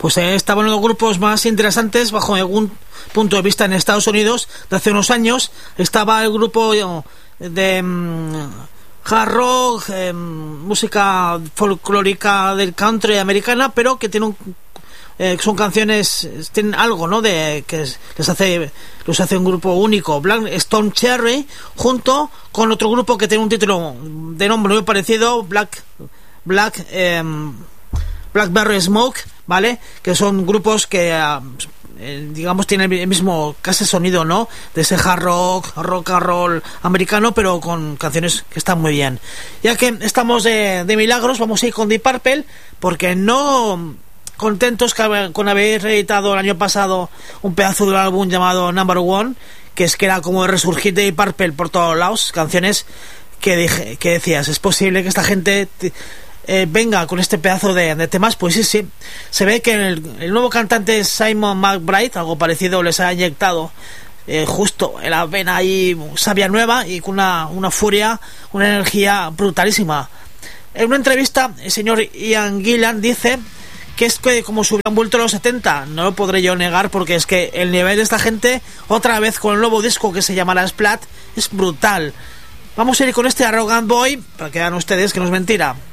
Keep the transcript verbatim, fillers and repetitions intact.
pues eh, estaban los grupos más interesantes bajo algún punto de vista en Estados Unidos de hace unos años. Estaba el grupo de um, hard rock, eh, música folclórica del country americana, pero que tiene un Eh, son canciones, tienen algo, ¿no? De que les hace, los hace un grupo único, Black Stone Cherry, junto con otro grupo que tiene un título de nombre muy parecido, Black Black eh, Blackberry Smoke, ¿vale? Que son grupos que eh, digamos tienen el mismo casi sonido, ¿no? De ese hard rock, rock and roll americano, pero con canciones que están muy bien. Ya que estamos de, de milagros, vamos a ir con Deep Purple, porque no contentos con haber reeditado el año pasado un pedazo de álbum llamado Number One, que es que era como resurgir de Deep Purple por todos lados, canciones que dije, que decías, es posible que esta gente eh, venga con este pedazo de, de temas. Pues sí, sí, se ve que el, el nuevo cantante Simon McBride, algo parecido, les ha inyectado eh, justo en la vena ahí savia nueva y con una, una furia, una energía brutalísima. En una entrevista el señor Ian Gillan dice que es que como se hubieran vuelto los setenta. No lo podré yo negar, porque es que el nivel de esta gente, otra vez con el nuevo disco que se llamará Splat, es brutal. Vamos a ir con este Arrogant Boy, para que vean ustedes que no es mentira.